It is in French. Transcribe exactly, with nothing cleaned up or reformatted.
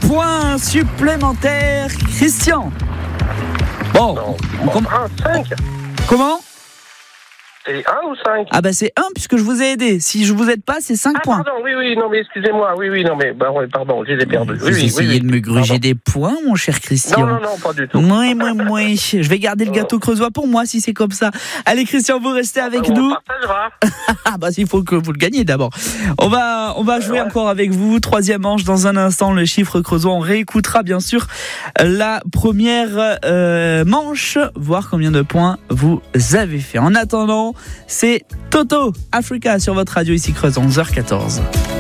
point supplémentaire, Christian. Bon, Non. on com- un, cinq. comment? C'est un ou cinq? Ah bah c'est un puisque je vous ai aidé. Si je vous aide pas, c'est cinq Ah, points. pardon, oui, oui, non, mais excusez-moi, oui, oui, non, mais, bah, ouais, pardon, j'ai perdu. Vous Oui, oui, essayez oui, oui. de me gruger Pardon. des points, mon cher Christian. Non, non, non, pas du tout. Moi, moi, moi, je vais garder le gâteau creusois pour moi si c'est comme ça. Allez Christian, vous restez avec On nous. le partagera. Ah bah il faut que vous le gagniez d'abord. On va on va jouer encore avec vous. Troisième manche dans un instant, le chiffre creusois. On réécoutera bien sûr la première euh, manche, voir combien de points vous avez fait. En attendant, c'est Toto Africa sur votre radio ici Creuse, onze heures quatorze.